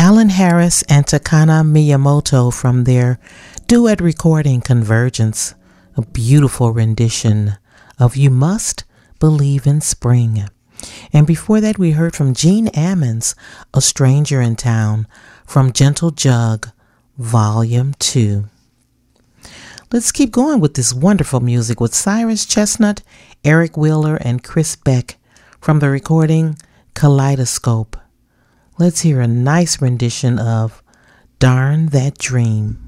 Alan Harris and Takana Miyamoto from their duet recording Convergence, a beautiful rendition of You Must Believe in Spring. And before that, we heard from Gene Ammons, A Stranger in Town, from Gentle Jug, Volume 2. Let's keep going with this wonderful music with Cyrus Chestnut, Eric Wheeler, and Chris Beck from the recording Kaleidoscope. Let's hear a nice rendition of Darn That Dream.